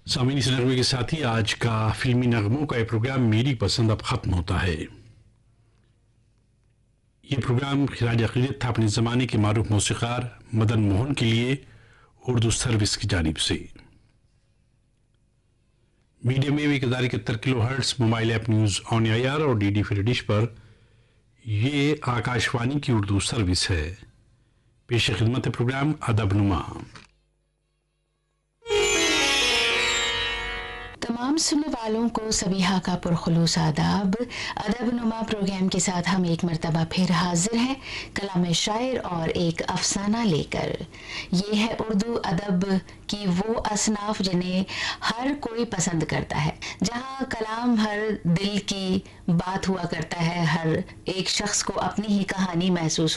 सामीन इस नगमे के साथ ही आज का फिल्मी नगमों का ये प्रोग्राम मेरी पसंद अब ख़त्म होता है। ये प्रोग्राम खिराज अक़ीदत था अपने ज़माने के मारूफ मौसीक़ार मदन मोहन के लिए उर्दू सर्विस की जानिब से। Medium wave 1071 kilo hertz, mobile app news on air और डीडी फ्री डिश पर ये आकाशवाणी की उर्दू सर्विस है। पेश खिदमत प्रोग्राम अदबनुमा। तमाम सुनने वालों को सबीहा का पुरखुलूस आदाब। अदबनुमा प्रोग्राम के साथ हम एक मरतबा फिर हाजिर हैं कलाम शायर और एक अफसाना लेकर। ये है उर्दू अदब की वो असनाफ जिन्हें हर कोई पसंद करता है, जहाँ कलाम हर दिल की बात हुआ करता है, हर एक शख्स को अपनी ही कहानी महसूस